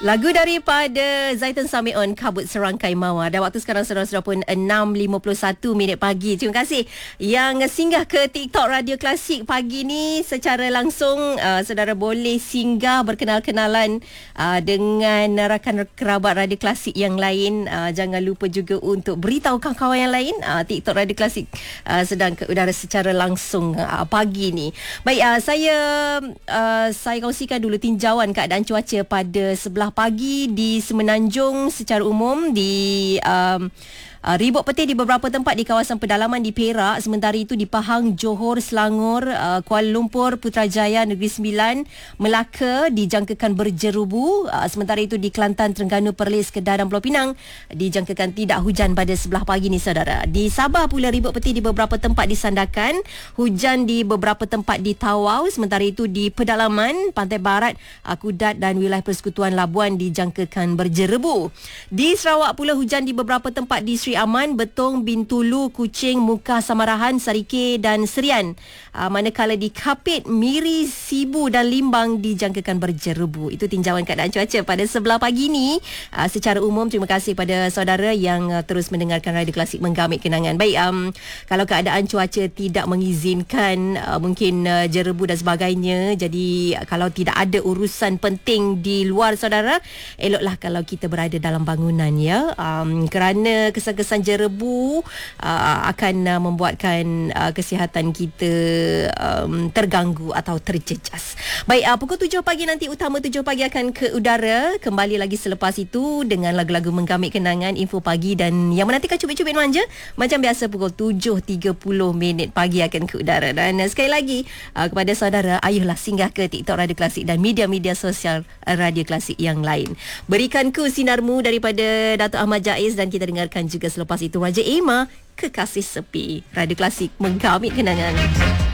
Lagu daripada Zaitun Samion, Kabut Serangkai Mawar. Dan waktu sekarang sudah pun 6.51 minit pagi. Terima kasih yang singgah ke TikTok Radio Klasik pagi ni secara langsung. Saudara boleh singgah berkenal-kenalan dengan rakan kerabat Radio Klasik yang lain. Jangan lupa juga untuk beritahu kawan-kawan yang lain. TikTok Radio Klasik sedang ke udara secara langsung pagi ni. Baik, saya kongsikan dulu tinjauan keadaan cuaca pada sebelah pagi di Semenanjung secara umum, di ribut petir di beberapa tempat di kawasan pedalaman di Perak. Sementara itu di Pahang, Johor, Selangor, Kuala Lumpur, Putrajaya, Negeri Sembilan, Melaka dijangkakan berjerubu. Sementara itu di Kelantan, Terengganu, Perlis, Kedah dan Pulau Pinang dijangkakan tidak hujan pada sebelah pagi ni, saudara. Di Sabah pula ribut petir di beberapa tempat disandarkan. Hujan di beberapa tempat di Tawau. Sementara itu di pedalaman, Pantai Barat, Kudat dan wilayah Persekutuan Labuan dijangkakan berjerubu. Di Sarawak pula hujan di beberapa tempat di Sri Aman, Betong, Bintulu, Kuching, Muka, Samarahan, Sarike dan Serian. Manakala di Kapit, Miri, Sibu dan Limbang dijangkakan berjerubu. Itu tinjauan keadaan cuaca pada sebelah pagi ni. Secara umum, terima kasih pada saudara yang terus mendengarkan Radio Klasik Menggamit Kenangan. Baik, kalau keadaan cuaca tidak mengizinkan, mungkin jerubu dan sebagainya. Jadi kalau tidak ada urusan penting di luar, saudara, eloklah kalau kita berada dalam bangunan, ya. Kerana kesan jerebu akan membuatkan kesihatan kita terganggu atau terjejas. Baik, pukul 7 pagi nanti, Utama 7 pagi akan ke udara. Kembali lagi selepas itu dengan lagu-lagu Menggamit Kenangan, info pagi dan yang menantikan cubit-cubit manja. Macam biasa pukul 7.30 minit pagi akan ke udara. Dan sekali lagi kepada saudara, ayolah singgah ke TikTok Radio Klasik dan media-media sosial Radio Klasik yang lain. Berikan ku sinarmu daripada Datuk Ahmad Jaiz, dan kita dengarkan juga selepas itu Raja Emma, Kekasih Sepi. Radio Klasik Menggamit Kenangan.